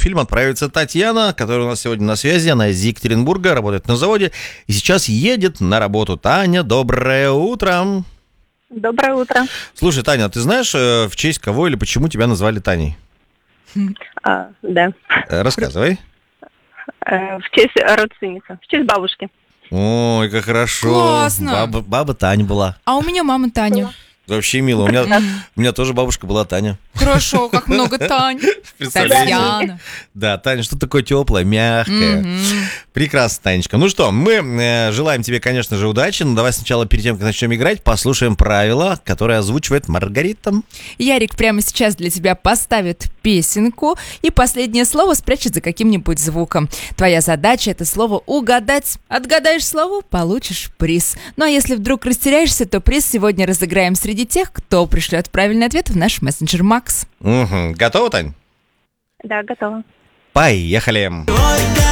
фильм отправится Татьяна, которая у нас сегодня на связи. Она из Екатеринбурга, работает на заводе и сейчас едет на работу. Таня, доброе утро. Доброе утро. Слушай, Таня, ты знаешь, в честь кого или почему тебя назвали Таней? Да. Рассказывай. В честь родственницы, в честь бабушки. Ой, как хорошо. Классно. Баба Таня была. А у меня мама Таня. Вообще мило. У меня тоже бабушка была Таня. Хорошо, как много Тань. Представляете? Татьяна. Да, Таня, что такое теплое, мягкое. Прекрасно, Танечка. Ну что, мы желаем тебе, конечно же, удачи. Но давай сначала, перед тем, как начнем играть, послушаем правила, которые озвучивает Маргарита. Ярик прямо сейчас для тебя поставит песенку и последнее слово спрячет за каким-нибудь звуком. Твоя задача это слово угадать. Отгадаешь слово, получишь приз. Ну а если вдруг растеряешься, то приз сегодня разыграем среди тех, кто пришлет правильный ответ в наш мессенджер Макс. Готова, Тань? Да, готова. Поехали. Только